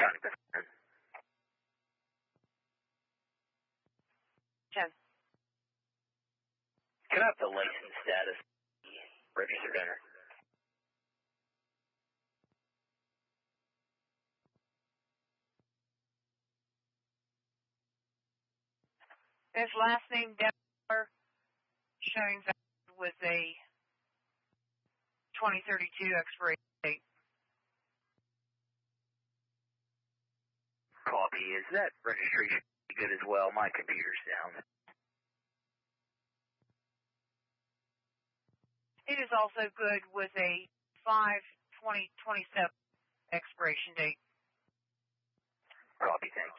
County, Pennsylvania. 10. Can I have the license status? Registered owner. His last name, Denver, showing that was a 2032 expiration date. Copy. Is that registration good as well? My computer's down. It is also good with a 5/20/27 expiration date. Copy, thank